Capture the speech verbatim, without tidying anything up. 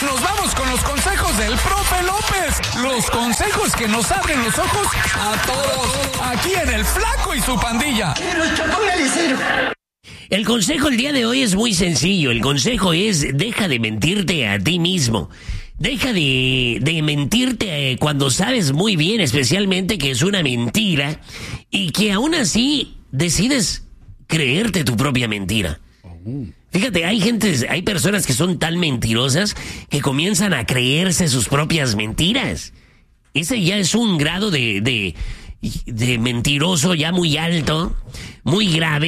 nos vamos con los consejos del profe López. Los consejos que nos abren los ojos a todos. Aquí en El Flaco y su pandilla. El consejo el día de hoy es muy sencillo. El consejo es: deja de mentirte a ti mismo. Deja de, de mentirte cuando sabes muy bien, especialmente, que es una mentira y que aún así decides creerte tu propia mentira. Fíjate, hay gente, hay personas que son tan mentirosas que comienzan a creerse sus propias mentiras. Ese ya es un grado de, de, de mentiroso ya muy alto, muy grave.